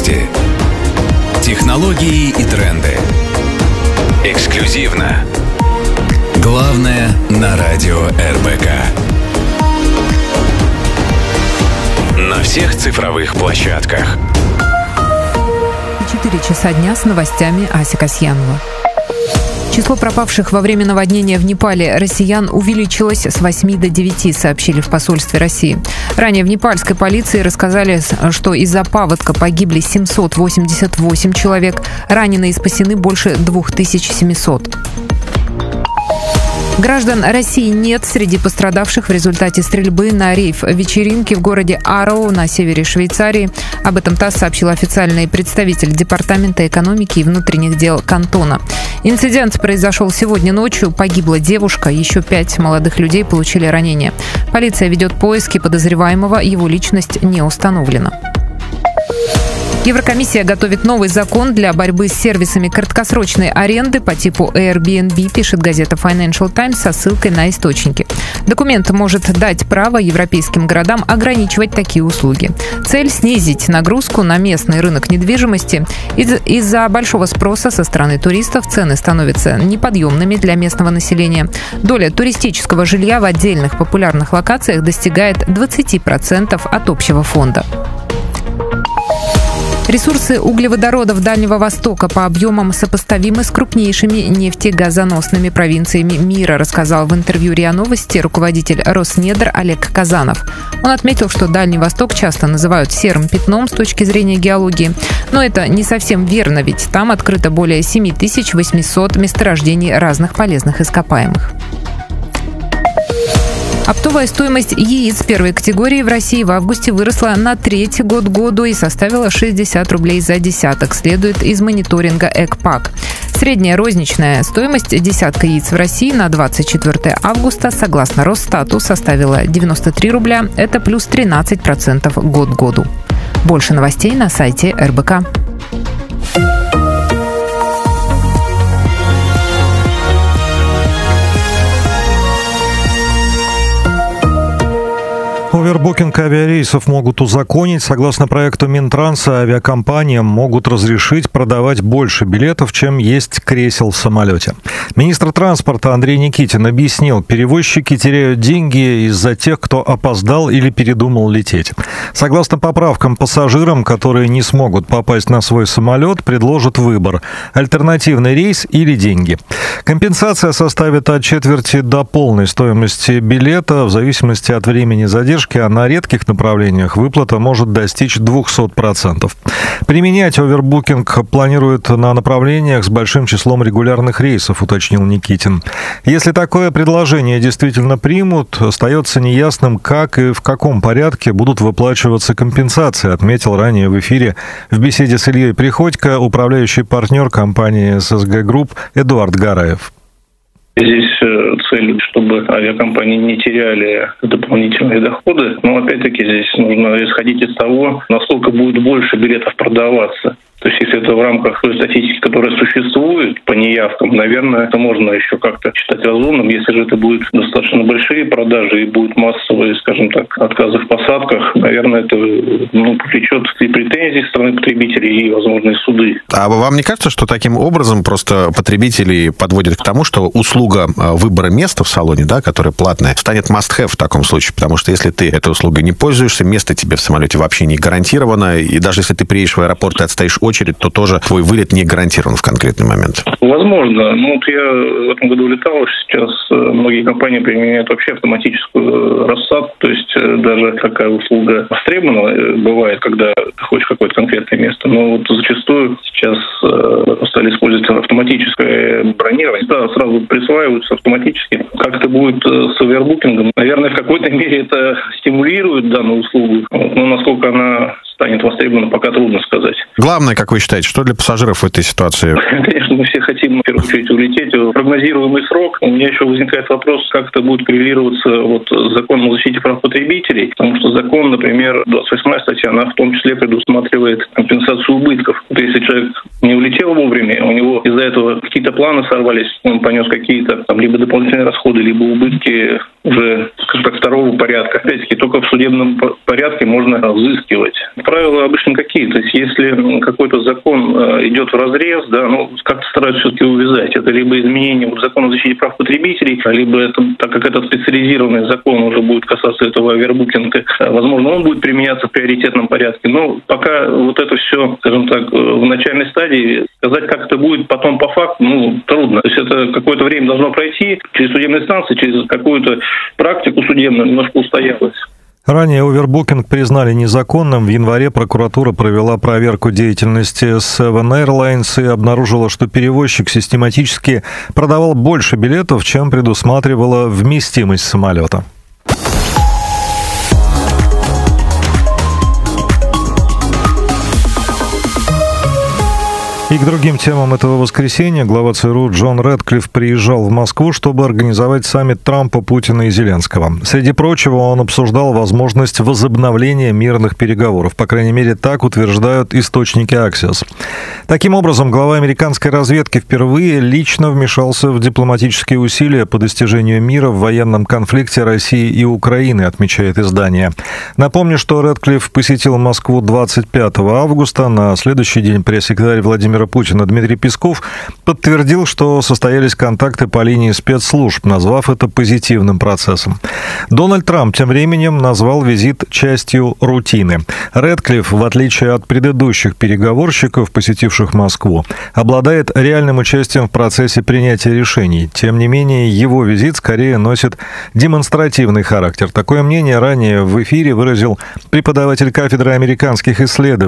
Люди. Технологии и тренды. Эксклюзивно. Главное на радио РБК. На всех цифровых площадках. 4 часа дня с новостями Ася Касьянова. Число пропавших во время наводнения в Непале россиян увеличилось с 8 до 9, сообщили в посольстве России. Ранее в непальской полиции рассказали, что из-за паводка погибли 788 человек, ранены и спасены больше 2700. Граждан России нет среди пострадавших в результате стрельбы на рейв-вечеринке в городе Ароу на севере Швейцарии. Об этом ТАСС сообщил официальный представитель Департамента экономики и внутренних дел кантона. Инцидент произошел сегодня ночью. Погибла девушка, еще 5 молодых людей получили ранения. Полиция ведет поиски подозреваемого, его личность не установлена. Еврокомиссия готовит новый закон для борьбы с сервисами краткосрочной аренды по типу Airbnb, пишет газета Financial Times со ссылкой на источники. Документ может дать право европейским городам ограничивать такие услуги. Цель – снизить нагрузку на местный рынок недвижимости. Из-за большого спроса со стороны туристов цены становятся неподъемными для местного населения. Доля туристического жилья в отдельных популярных локациях достигает 20% от общего фонда. Ресурсы углеводородов Дальнего Востока по объемам сопоставимы с крупнейшими нефтегазоносными провинциями мира, рассказал в интервью РИА Новости руководитель Роснедр Олег Казанов. Он отметил, что Дальний Восток часто называют серым пятном с точки зрения геологии. Но это не совсем верно, ведь там открыто более 7800 месторождений разных полезных ископаемых. Оптовая стоимость яиц первой категории в России в августе выросла на треть год к году и составила 60 рублей за десяток, следует из мониторинга Экпак. Средняя розничная стоимость десятка яиц в России на 24 августа, согласно Росстату, составила 93 рубля, это плюс 13% год к году. Больше новостей на сайте РБК. Овербукинг авиарейсов могут узаконить. Согласно проекту Минтранса, авиакомпаниям могут разрешить продавать больше билетов, чем есть кресел в самолете. Министр транспорта Андрей Никитин объяснил, перевозчики теряют деньги из-за тех, кто опоздал или передумал лететь. Согласно поправкам, пассажирам, которые не смогут попасть на свой самолет, предложат выбор – альтернативный рейс или деньги. Компенсация составит от четверти до полной стоимости билета в зависимости от времени задержки, а на редких направлениях выплата может достичь 200%. Применять овербукинг планируют на направлениях с большим числом регулярных рейсов, уточнил Никитин. Если такое предложение действительно примут, остается неясным, как и в каком порядке будут выплачиваться компенсации, отметил ранее в эфире в беседе с Ильей Приходько управляющий партнер компании ССГ Групп Эдуард Гараев. Здесь цель, чтобы авиакомпании не теряли дополнительные доходы. Но опять-таки здесь нужно исходить из того, насколько будет больше билетов продаваться. То есть, если это в рамках той статистики, которая существует по неявкам, наверное, это можно еще как-то считать разумным. Если же это будут достаточно большие продажи и будут массовые, скажем так, отказы в посадках, наверное, это повлечет и претензии со стороны потребителей, и возможные суды. А вам не кажется, что таким образом просто потребители подводят к тому, что услуга выбора места в салоне, да, которая платная, станет must-have в таком случае? Потому что если ты этой услугой не пользуешься, место тебе в самолете вообще не гарантировано, и даже если ты приедешь в аэропорт и отстоишь очередь, то тоже твой вылет не гарантирован в конкретный момент. Возможно. Я в этом году летал. Сейчас многие компании применяют вообще автоматическую рассадку. То есть даже такая услуга востребована бывает, когда ты хочешь какое-то конкретное место. Но зачастую сейчас стали использовать автоматическое бронирование. Да, сразу присваиваются автоматически. Как это будет с овербукингом? Наверное, в какой-то мере это стимулирует данную услугу. Но насколько она станет востребована, пока трудно сказать. Главное, как вы считаете, что для пассажиров в этой ситуации? Конечно, мы все хотим, в первую очередь, улететь в прогнозируемый срок. У меня еще возникает вопрос, как это будет коррелироваться с законом о защите прав потребителей, потому что закон, например, 28 статья, она в том числе предусматривает компенсацию убытков. Если человек не улетел вовремя, у него из-за этого какие-то планы сорвались, он понес какие-то там либо дополнительные расходы, либо убытки уже, скажем так, второго порядка. Опять-таки, только в судебном порядке можно взыскивать. Правила обычно какие? То есть, если какой-то закон идет вразрез, как-то стараются все-таки увязать. Это либо изменение закона о защите прав потребителей, либо это, так как этот специализированный закон уже будет касаться этого овербукинга, возможно, он будет применяться в приоритетном порядке. Но пока вот это все, скажем так, в начальной стадии, сказать, как это будет потом по факту, трудно. То есть это какое-то время должно пройти через судебные инстанции, через какую-то практику судебную, немножко устоялась. Ранее овербукинг признали незаконным. В январе прокуратура провела проверку деятельности Seven Airlines и обнаружила, что перевозчик систематически продавал больше билетов, чем предусматривала вместимость самолета. И к другим темам этого воскресенья глава ЦРУ Джон Рэдклифф приезжал в Москву, чтобы организовать саммит Трампа, Путина и Зеленского. Среди прочего, он обсуждал возможность возобновления мирных переговоров. По крайней мере, так утверждают источники Axios. Таким образом, глава американской разведки впервые лично вмешался в дипломатические усилия по достижению мира в военном конфликте России и Украины, отмечает издание. Напомню, что Рэдклифф посетил Москву 25 августа. На следующий день пресс-секретарь Владимира Путина Дмитрий Песков подтвердил, что состоялись контакты по линии спецслужб, назвав это позитивным процессом. Дональд Трамп тем временем назвал визит частью рутины. Рэдклифф, в отличие от предыдущих переговорщиков, посетивших Москву, обладает реальным участием в процессе принятия решений. Тем не менее, его визит скорее носит демонстративный характер. Такое мнение ранее в эфире выразил преподаватель кафедры американских исследований